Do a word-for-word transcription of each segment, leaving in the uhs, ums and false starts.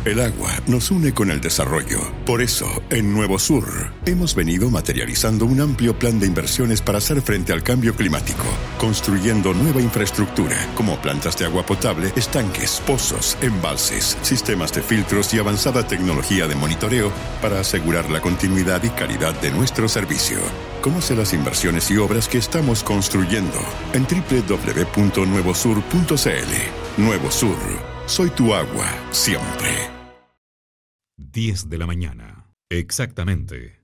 El agua nos une con el desarrollo. Por eso, en Nuevo Sur, hemos venido materializando un amplio plan de inversiones para hacer frente al cambio climático, construyendo nueva infraestructura, como plantas de agua potable, estanques, pozos, embalses, sistemas de filtros y avanzada tecnología de monitoreo para asegurar la continuidad y calidad de nuestro servicio. Conoce las inversiones y obras que estamos construyendo en doble u doble u doble u punto nuevo sur punto c l. Nuevo Sur, soy tu agua, siempre. diez de la mañana, exactamente.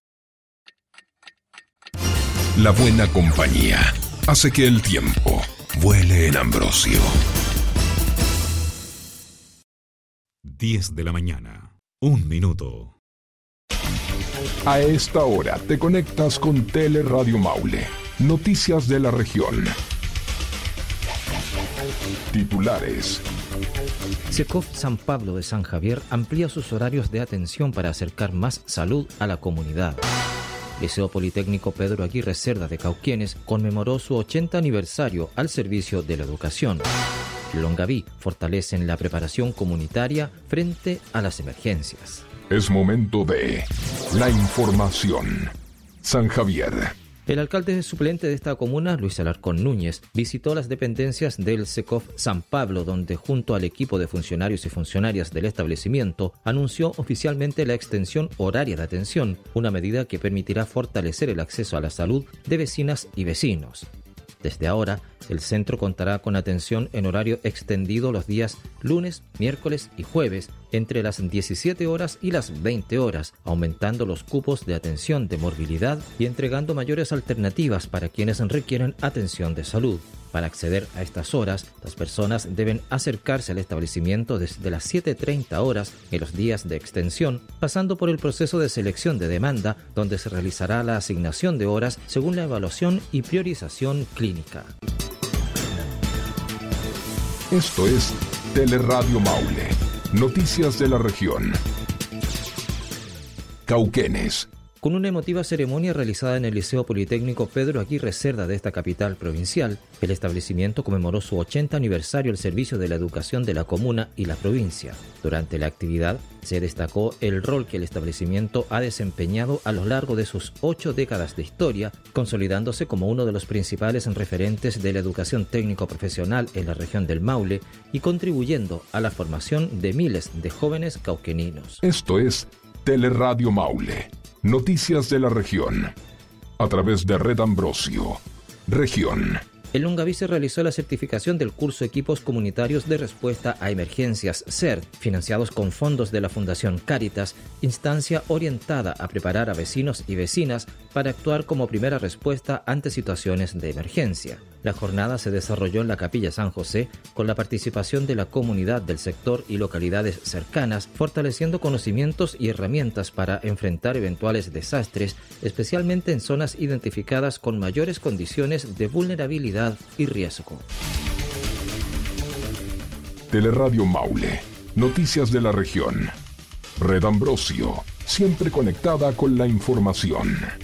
La buena compañía hace que el tiempo vuele en Ambrosio. diez de la mañana, un minuto. A esta hora te conectas con Teleradio Maule. Noticias de la región. Titulares. SECOF San Pablo de San Javier amplía sus horarios de atención para acercar más salud a la comunidad. Liceo Politécnico Pedro Aguirre Cerda de Cauquenes conmemoró su ochenta aniversario al servicio de la educación. Longaví fortalecen la preparación comunitaria frente a las emergencias. Es momento de la información. San Javier. El alcalde suplente de esta comuna, Luis Alarcón Núñez, visitó las dependencias del SECOF San Pablo, donde junto al equipo de funcionarios y funcionarias del establecimiento anunció oficialmente la extensión horaria de atención, una medida que permitirá fortalecer el acceso a la salud de vecinas y vecinos. Desde ahora, el centro contará con atención en horario extendido los días lunes, miércoles y jueves, entre las diecisiete horas y las veinte horas, aumentando los cupos de atención de morbilidad y entregando mayores alternativas para quienes requieren atención de salud. Para acceder a estas horas, las personas deben acercarse al establecimiento desde las siete treinta horas en los días de extensión, pasando por el proceso de selección de demanda, donde se realizará la asignación de horas según la evaluación y priorización clínica. Esto es Teleradio Maule. Noticias de la región. Cauquenes. Con una emotiva ceremonia realizada en el Liceo Politécnico Pedro Aguirre Cerda de esta capital provincial, el establecimiento conmemoró su ochenta aniversario al servicio de la educación de la comuna y la provincia. Durante la actividad se destacó el rol que el establecimiento ha desempeñado a lo largo de sus ocho décadas de historia, consolidándose como uno de los principales referentes de la educación técnico-profesional en la región del Maule y contribuyendo a la formación de miles de jóvenes cauqueninos. Esto es Teleradio Maule. Noticias de la región. A través de Red Ambrosio. Región. En Longaví se realizó la certificación del curso Equipos Comunitarios de Respuesta a Emergencias C E R, financiados con fondos de la Fundación Cáritas, instancia orientada a preparar a vecinos y vecinas para actuar como primera respuesta ante situaciones de emergencia. La jornada se desarrolló en la Capilla San José con la participación de la comunidad del sector y localidades cercanas, fortaleciendo conocimientos y herramientas para enfrentar eventuales desastres, especialmente en zonas identificadas con mayores condiciones de vulnerabilidad y riesgo. Teleradio Maule. Noticias de la región. Red Ambrosio. Siempre conectada con la información.